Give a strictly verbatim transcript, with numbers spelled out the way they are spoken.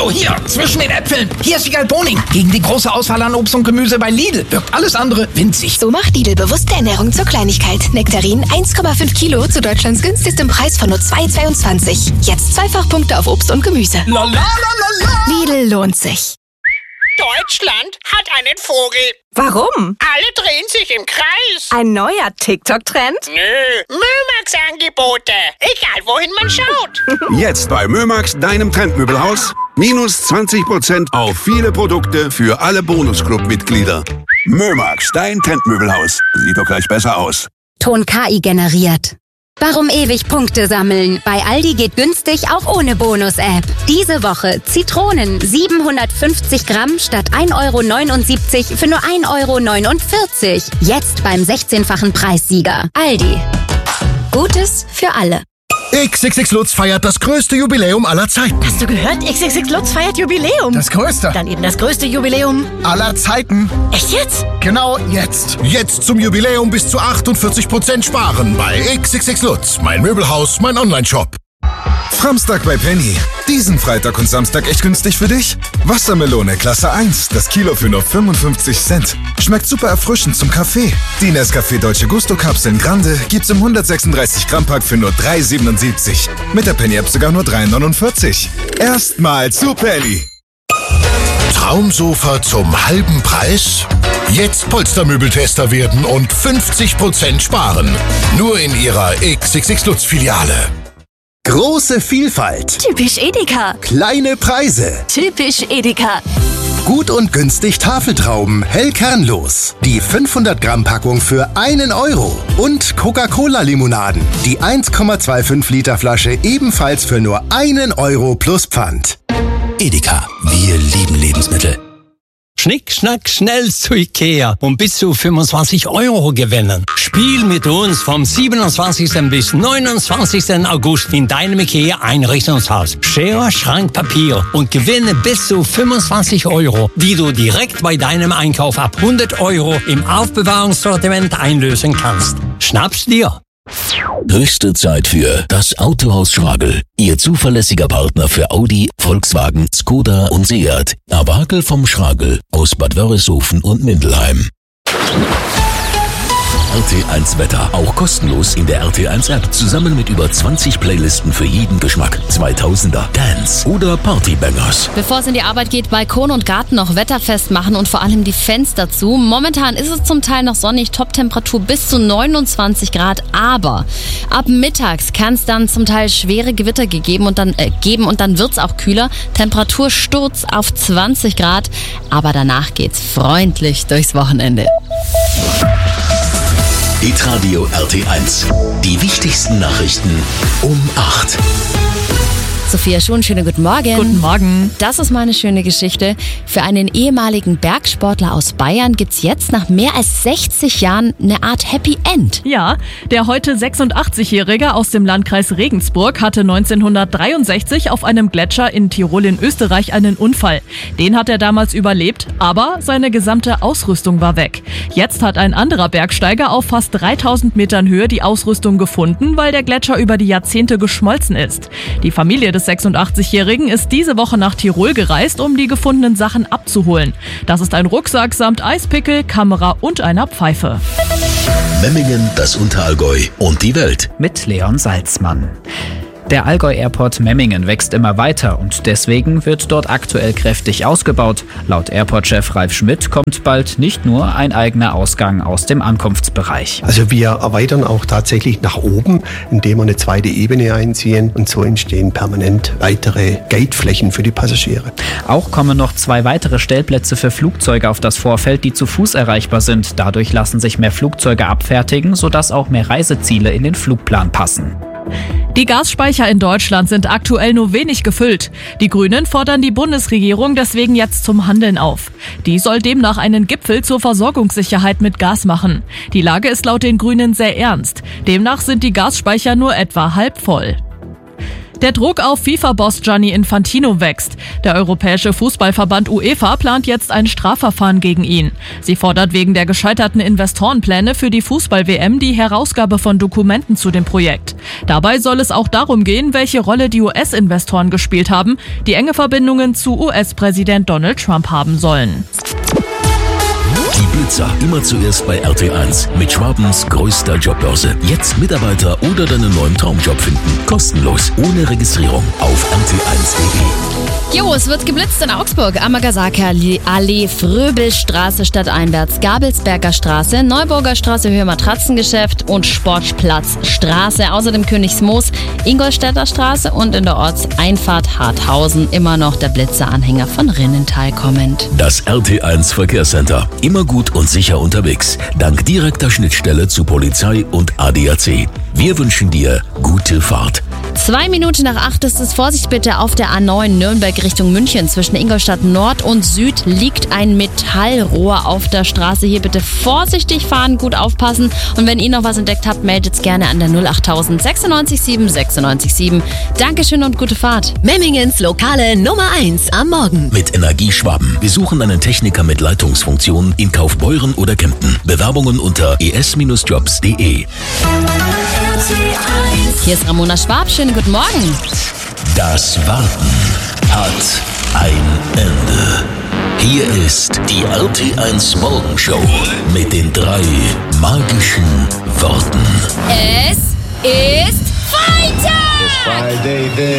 Hallo, hier, zwischen den Äpfeln. Hier ist Wiegald Boning. Gegen die große Auswahl an Obst und Gemüse bei Lidl wirkt alles andere winzig. So macht Lidl bewusste Ernährung zur Kleinigkeit. Nektarin eins Komma fünf Kilo zu Deutschlands günstigstem Preis von nur zwei Komma zweiundzwanzig. Jetzt Zweifachpunkte auf Obst und Gemüse. La, la, la, la, la. Lidl lohnt sich. Deutschland hat einen Vogel. Warum? Alle drehen sich im Kreis. Ein neuer TikTok-Trend? Nö, Mömax-Angebote. Egal, wohin man schaut. Jetzt bei Mömax, deinem Trendmöbelhaus. Minus zwanzig Prozent auf viele Produkte für alle Bonusclub-Mitglieder. Mömax, dein Trendmöbelhaus. Sieht doch gleich besser aus. Ton K I generiert. Warum ewig Punkte sammeln? Bei Aldi geht günstig auch ohne Bonus-App. Diese Woche Zitronen siebenhundertfünfzig Gramm statt ein Euro neunundsiebzig für nur ein Euro neunundvierzig. Jetzt beim sechzehnfachen Preissieger. Aldi. Gutes für alle. X X X Lutz feiert das größte Jubiläum aller Zeiten. Hast du gehört? X X X Lutz feiert Jubiläum. Das größte. Dann eben das größte Jubiläum aller Zeiten. Echt jetzt? Genau jetzt. Jetzt zum Jubiläum bis zu achtundvierzig Prozent sparen bei X X X Lutz. Mein Möbelhaus, mein Onlineshop. Samstag bei Penny. Diesen Freitag und Samstag echt günstig für dich? Wassermelone Klasse eins, das Kilo für nur fünfundfünfzig Cent. Schmeckt super erfrischend zum Kaffee. Die Nescafé Dolce Gusto Kapseln Grande gibt's im hundertsechsunddreißig Gramm Pack für nur drei Euro siebenundsiebzig. Mit der Penny App sogar nur drei Euro neunundvierzig. Erstmal zu Penny. Traumsofa zum halben Preis? Jetzt Polstermöbeltester werden und fünfzig Prozent sparen. Nur in ihrer X X X Lutz Filiale. Große Vielfalt. Typisch Edeka. Kleine Preise. Typisch Edeka. Gut und günstig Tafeltrauben, hell kernlos. Die fünfhundert Gramm Packung für einen Euro. Und Coca-Cola-Limonaden. Die eins Komma fünfundzwanzig Liter Flasche ebenfalls für nur einen Euro plus Pfand. Edeka. Wir lieben Lebensmittel. Schnick, schnack, schnell zu Ikea und bis zu fünfundzwanzig Euro gewinnen. Spiel mit uns vom siebenundzwanzigsten bis neunundzwanzigsten August in deinem Ikea-Einrichtungshaus. Schere, Schrank, Papier und gewinne bis zu fünfundzwanzig Euro, die du direkt bei deinem Einkauf ab hundert Euro im Aufbewahrungssortiment einlösen kannst. Schnapp's dir! Höchste Zeit für das Autohaus Schragel. Ihr zuverlässiger Partner für Audi, Volkswagen, Skoda und Seat. Abakel vom Schragel aus Bad Wörishofen und Mindelheim. R T eins Wetter. Auch kostenlos in der R T eins App. Zusammen mit über zwanzig Playlisten für jeden Geschmack. zweitausender, Dance oder Partybangers. Bevor es in die Arbeit geht, Balkon und Garten noch wetterfest machen und vor allem die Fenster zu. Momentan ist es zum Teil noch sonnig, Toptemperatur bis zu neunundzwanzig Grad. Aber ab mittags kann es dann zum Teil schwere Gewitter gegeben und dann, äh, geben und dann wird es auch kühler. Temperatursturz auf zwanzig Grad. Aber danach geht's freundlich durchs Wochenende. Hitradio R T eins. Die wichtigsten Nachrichten um acht. Sophia Schuhn, schönen guten Morgen. Guten Morgen. Das ist mal eine schöne Geschichte. Für einen ehemaligen Bergsportler aus Bayern gibt's jetzt nach mehr als sechzig Jahren eine Art Happy End. Ja, der heute sechsundachtzigjährige aus dem Landkreis Regensburg hatte neunzehnhundertdreiundsechzig auf einem Gletscher in Tirol in Österreich einen Unfall. Den hat er damals überlebt, aber seine gesamte Ausrüstung war weg. Jetzt hat ein anderer Bergsteiger auf fast dreitausend Metern Höhe die Ausrüstung gefunden, weil der Gletscher über die Jahrzehnte geschmolzen ist. Die Familie des sechsundachtzigjährigen ist diese Woche nach Tirol gereist, um die gefundenen Sachen abzuholen. Das ist ein Rucksack samt Eispickel, Kamera und einer Pfeife. Memmingen, das Unterallgäu und die Welt. Mit Leon Salzmann. Der Allgäu Airport Memmingen wächst immer weiter und deswegen wird dort aktuell kräftig ausgebaut. Laut Airport-Chef Ralf Schmidt kommt bald nicht nur ein eigener Ausgang aus dem Ankunftsbereich. Also wir erweitern auch tatsächlich nach oben, indem wir eine zweite Ebene einziehen und so entstehen permanent weitere Gateflächen für die Passagiere. Auch kommen noch zwei weitere Stellplätze für Flugzeuge auf das Vorfeld, die zu Fuß erreichbar sind. Dadurch lassen sich mehr Flugzeuge abfertigen, sodass auch mehr Reiseziele in den Flugplan passen. Die Gasspeicher in Deutschland sind aktuell nur wenig gefüllt. Die Grünen fordern die Bundesregierung deswegen jetzt zum Handeln auf. Die soll demnach einen Gipfel zur Versorgungssicherheit mit Gas machen. Die Lage ist laut den Grünen sehr ernst. Demnach sind die Gasspeicher nur etwa halb voll. Der Druck auf FIFA-Boss Gianni Infantino wächst. Der Europäische Fußballverband UEFA plant jetzt ein Strafverfahren gegen ihn. Sie fordert wegen der gescheiterten Investorenpläne für die Fußball-W M die Herausgabe von Dokumenten zu dem Projekt. Dabei soll es auch darum gehen, welche Rolle die U S-Investoren gespielt haben, die enge Verbindungen zu U S-Präsident Donald Trump haben sollen. Die Blitzer immer zuerst bei R T eins mit Schwabens größter Jobbörse. Jetzt Mitarbeiter oder deinen neuen Traumjob finden. Kostenlos, ohne Registrierung auf r t eins punkt d e. Jo, es wird geblitzt in Augsburg. Amagasaka Allee, Fröbelstraße stadteinwärts, Gabelsberger Straße, Neuburger Straße, Höhe Matratzengeschäft und Sportplatz Straße. Außerdem Königsmoos, Ingolstädter Straße und in der Ortseinfahrt Harthausen immer noch der Blitzeranhänger von Rinnental kommend. Das R T eins Verkehrscenter. Immer gut und sicher unterwegs. Dank direkter Schnittstelle zu Polizei und A D A C. Wir wünschen dir gute Fahrt. Zwei Minuten nach acht ist es. Vorsicht bitte auf der A neun Nürnberg Richtung München. Zwischen Ingolstadt Nord und Süd liegt ein Metallrohr auf der Straße. Hier bitte vorsichtig fahren, gut aufpassen. Und wenn ihr noch was entdeckt habt, meldet es gerne an der null achttausend sechsundneunzig sieben sechsundneunzig sieben. Dankeschön und gute Fahrt. Memmingens lokale Nummer eins am Morgen. Mit Energie Schwaben. Wir suchen einen Techniker mit Leitungsfunktion in Kaufbeuren oder Kempten. Bewerbungen unter e s Bindestrich jobs punkt d e. Hier ist Ramona Schwab. Schönen guten Morgen. Das Warten hat ein Ende. Hier ist die R T eins Morgenshow mit den drei magischen Worten. Es ist Freitag!